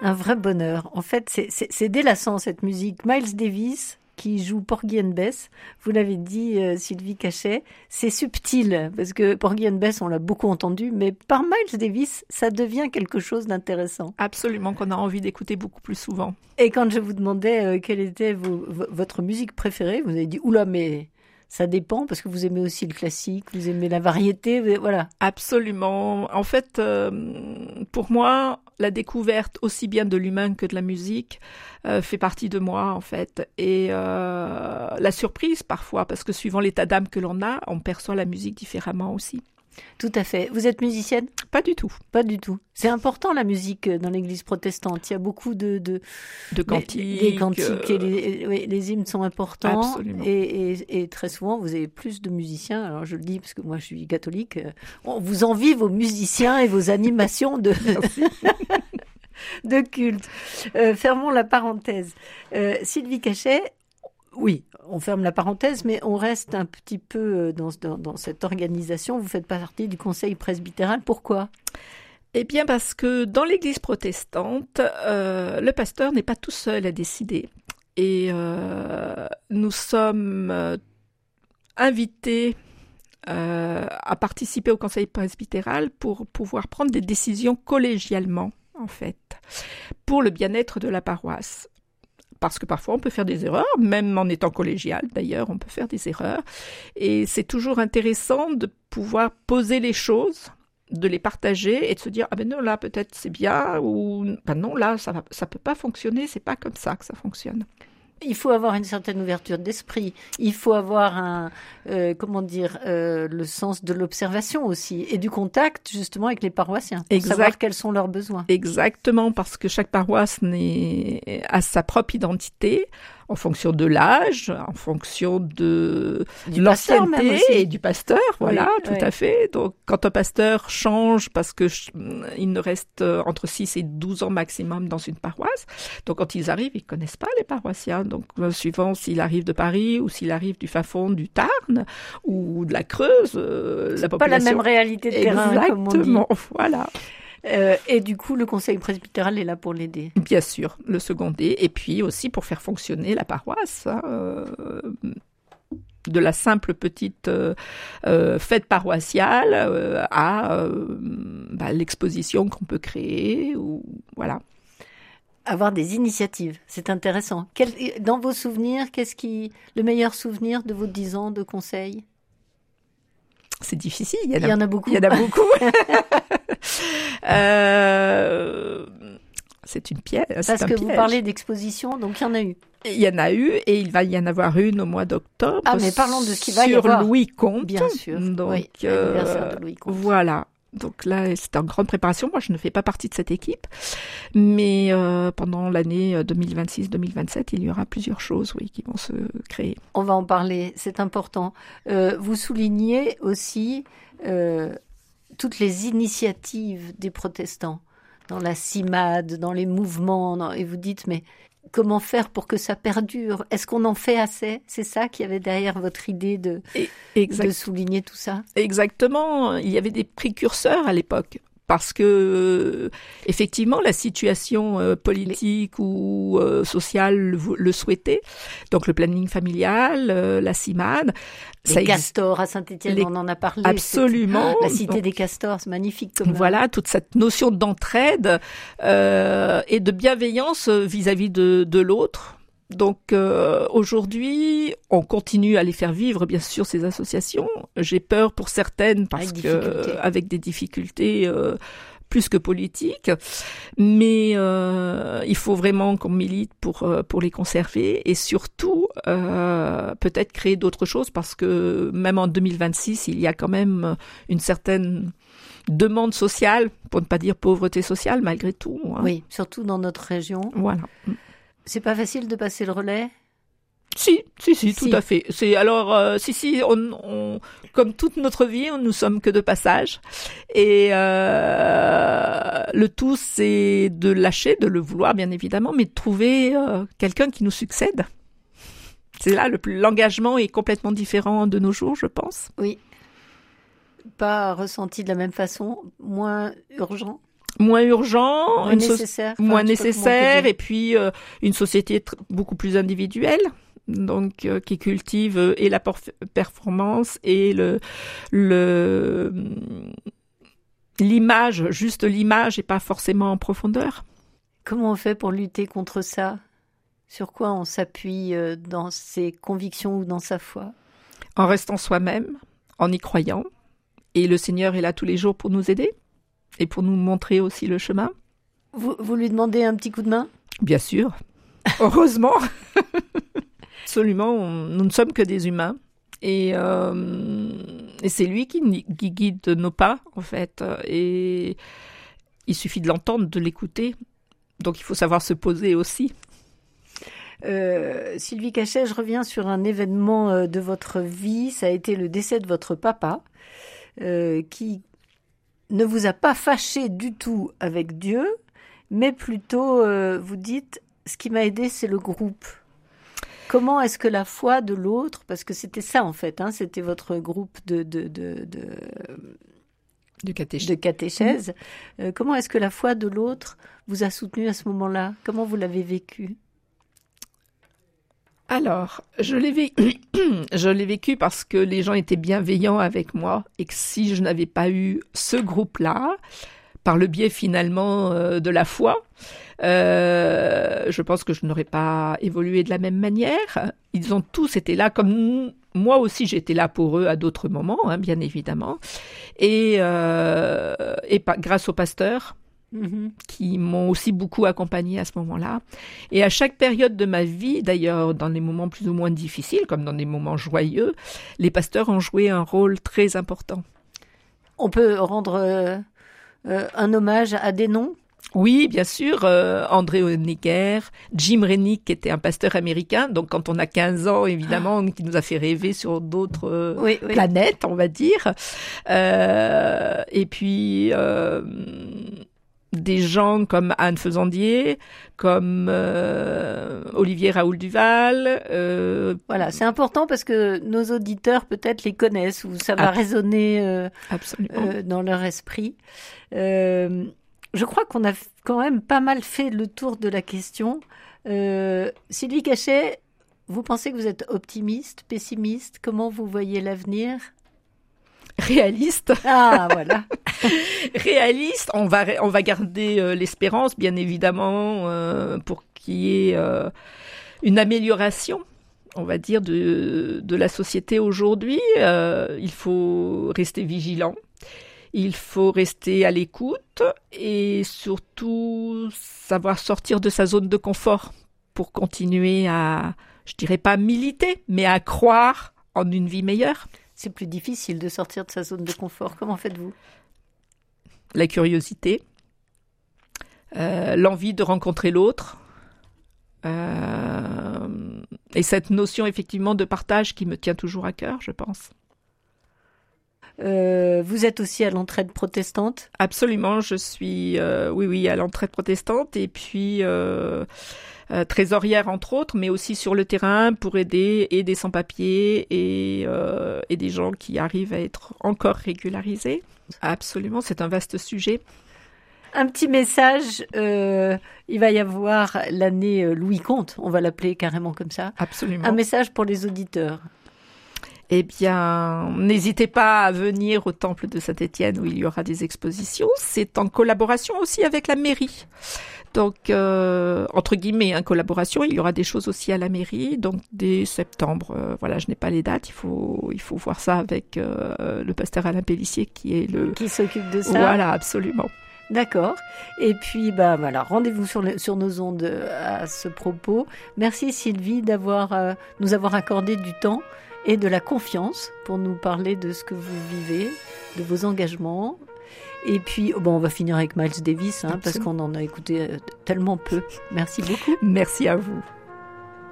Un vrai bonheur. En fait, c'est délassant cette musique. Miles Davis qui joue Porgy and Bess, vous l'avez dit Sylvie Cachet, c'est subtil parce que Porgy and Bess on l'a beaucoup entendu, mais par Miles Davis ça devient quelque chose d'intéressant. Absolument, qu'on a envie d'écouter beaucoup plus souvent. Et quand je vous demandais quelle était votre musique préférée, vous avez dit oula mais ça dépend parce que vous aimez aussi le classique, vous aimez la variété, voilà. Absolument. En fait, pour moi, la découverte aussi bien de l'humain que de la musique fait partie de moi, en fait. Et la surprise parfois, parce que suivant l'état d'âme que l'on a, on perçoit la musique différemment aussi. Tout à fait. Vous êtes musicienne ? Pas du tout. Pas du tout. C'est important la musique dans l'église protestante. Il y a beaucoup de cantiques. Les cantiques et les hymnes sont importants. Absolument. Et très souvent, vous avez plus de musiciens. Alors je le dis parce que moi je suis catholique. On vous envie vos musiciens et vos animations de culte. Fermons la parenthèse. Sylvie Cachet. Oui, on ferme la parenthèse, mais on reste un petit peu dans cette organisation. Vous faites partie du conseil presbytéral. Pourquoi ? Eh bien, parce que dans l'église protestante, le pasteur n'est pas tout seul à décider. Et nous sommes invités à participer au conseil presbytéral pour pouvoir prendre des décisions collégialement, en fait, pour le bien-être de la paroisse. Parce que parfois on peut faire des erreurs, même en étant collégial d'ailleurs, on peut faire des erreurs. Et c'est toujours intéressant de pouvoir poser les choses, de les partager et de se dire « Ah ben non, là peut-être c'est bien » ou « Ben non, là ça peut pas fonctionner, c'est pas comme ça que ça fonctionne ». Il faut avoir une certaine ouverture d'esprit. Il faut avoir le sens de l'observation aussi et du contact justement avec les paroissiens. Pour savoir quels sont leurs besoins. Exactement, parce que chaque paroisse a sa propre identité en fonction de l'âge, en fonction de l'ancienneté et du pasteur. Voilà, oui, tout à fait. Donc, quand un pasteur change parce que il ne reste entre 6 et 12 ans maximum dans une paroisse, donc quand ils arrivent, ils connaissent pas les paroissiens. Donc, suivant s'il arrive de Paris ou s'il arrive du fin fond du Tarn ou de la Creuse, la population... pas la même réalité de terrain, comme on dit. Exactement, voilà. Et du coup, le conseil presbytéral est là pour l'aider. Bien sûr, le seconder, et puis aussi pour faire fonctionner la paroisse. De la simple petite fête paroissiale à l'exposition qu'on peut créer, ou voilà. Avoir des initiatives, c'est intéressant. Dans vos souvenirs, le meilleur souvenir de vos 10 ans de conseil ? C'est difficile. Il y en a beaucoup. Il y en a beaucoup. C'est une pièce. Parce que vous parlez d'exposition, donc il y en a eu. Il y en a eu et il va y en avoir une au mois d'octobre. Ah, mais parlons de ce qui va y avoir. Sur Louis Comte. Bien sûr. Donc, oui, l'anniversaire de Louis Comte. Voilà. Donc là, c'est en grande préparation. Moi, je ne fais pas partie de cette équipe. Mais pendant l'année 2026-2027, il y aura plusieurs choses, oui, qui vont se créer. On va en parler, c'est important. Vous soulignez aussi toutes les initiatives des protestants dans la CIMAD, dans les mouvements, et vous dites, mais comment faire pour que ça perdure ? Est-ce qu'on en fait assez ? C'est ça qui avait derrière votre idée de souligner tout ça ? Exactement. Il y avait des précurseurs à l'époque. Parce que, effectivement, la situation politique ou sociale le souhaitait. Donc, le planning familial, la CIMAD. Les castors à Saint-Étienne, on en a parlé. Absolument. La cité des castors, c'est magnifique. Voilà, toute cette notion d'entraide et de bienveillance vis-à-vis de l'autre. Donc aujourd'hui, on continue à les faire vivre, bien sûr, ces associations. J'ai peur pour certaines avec des difficultés plus que politiques, mais il faut vraiment qu'on milite pour les conserver et surtout peut-être créer d'autres choses parce que même en 2026, il y a quand même une certaine demande sociale, pour ne pas dire pauvreté sociale malgré tout. Hein. Oui, surtout dans notre région. Voilà. C'est pas facile de passer le relais ? Si, tout à fait. C'est alors, on comme toute notre vie, nous sommes que de passage. Et le tout, c'est de lâcher, de le vouloir, bien évidemment, mais de trouver quelqu'un qui nous succède. C'est là l'engagement est complètement différent de nos jours, je pense. Oui. Pas ressenti de la même façon, moins urgent. Moins urgent, moins nécessaire, moins nécessaire, et puis une moins nécessaire, et puis une société beaucoup plus individuelle, donc qui cultive et la performance et l'image, juste l'image et pas forcément en profondeur. Comment on fait pour lutter contre ça ? Sur quoi on s'appuie dans ses convictions ou dans sa foi ? En restant soi-même, en y croyant. Et le Seigneur est là tous les jours pour nous aider et pour nous montrer aussi le chemin. Vous lui demandez un petit coup de main ? Bien sûr. Heureusement. Absolument. Nous ne sommes que des humains. Et c'est lui qui guide nos pas, en fait. Et il suffit de l'entendre, de l'écouter. Donc il faut savoir se poser aussi. Sylvie Cachet, je reviens sur un événement de votre vie. Ça a été le décès de votre papa, qui ne vous a pas fâché du tout avec Dieu, mais plutôt, vous dites, ce qui m'a aidé, c'est le groupe. Comment est-ce que la foi de l'autre, parce que c'était ça en fait, c'était votre groupe de catéchèse, comment est-ce que la foi de l'autre vous a soutenu à ce moment-là ? Comment vous l'avez vécu ? Alors, je l'ai vécu parce que les gens étaient bienveillants avec moi et que si je n'avais pas eu ce groupe-là, par le biais finalement de la foi, je pense que je n'aurais pas évolué de la même manière. Ils ont tous été là, comme moi aussi j'étais là pour eux à d'autres moments, bien évidemment, et grâce au pasteur, qui m'ont aussi beaucoup accompagnée à ce moment-là. Et à chaque période de ma vie, d'ailleurs dans les moments plus ou moins difficiles, comme dans des moments joyeux, les pasteurs ont joué un rôle très important. On peut rendre un hommage à des noms ? Oui, bien sûr, André Honegger, Jim Renick, qui était un pasteur américain, donc quand on a 15 ans, évidemment, qui nous a fait rêver sur d'autres planètes, on va dire. Et puis des gens comme Anne Faisandier, comme Olivier Raoul-Duval. Voilà, c'est important parce que nos auditeurs peut-être les connaissent ou ça va résonner dans leur esprit. Je crois qu'on a quand même pas mal fait le tour de la question. Sylvie Cachet, vous pensez que vous êtes optimiste, pessimiste ? Comment vous voyez l'avenir ? Réaliste. Ah, voilà. Réaliste. On va garder l'espérance, bien évidemment, pour qu'il y ait une amélioration, on va dire, de la société aujourd'hui. Il faut rester vigilant. Il faut rester à l'écoute et surtout savoir sortir de sa zone de confort pour continuer à, je dirais pas militer, mais à croire en une vie meilleure. C'est plus difficile de sortir de sa zone de confort. Comment faites-vous ? La curiosité, l'envie de rencontrer l'autre, et cette notion effectivement de partage qui me tient toujours à cœur, je pense. Vous êtes aussi à l'entraide protestante ? Absolument, je suis oui à l'entraide protestante et puis trésorière entre autres, mais aussi sur le terrain pour aider des sans-papiers et des gens qui arrivent à être encore régularisés. Absolument, c'est un vaste sujet. Un petit message, il va y avoir l'année Louis Comte, on va l'appeler carrément comme ça. Absolument. Un message pour les auditeurs. Eh bien, n'hésitez pas à venir au Temple de Saint-Étienne où il y aura des expositions. C'est en collaboration aussi avec la mairie. Donc, entre guillemets, collaboration, il y aura des choses aussi à la mairie. Donc, dès septembre, voilà, je n'ai pas les dates. Il faut voir ça avec le pasteur Alain Pellissier qui s'occupe de ça. Voilà, absolument. D'accord. Et puis, voilà, rendez-vous sur nos ondes à ce propos. Merci Sylvie nous avoir accordé du temps et de la confiance pour nous parler de ce que vous vivez, de vos engagements. Et puis, on va finir avec Miles Davis, parce qu'on en a écouté tellement peu. Merci beaucoup. Merci à vous.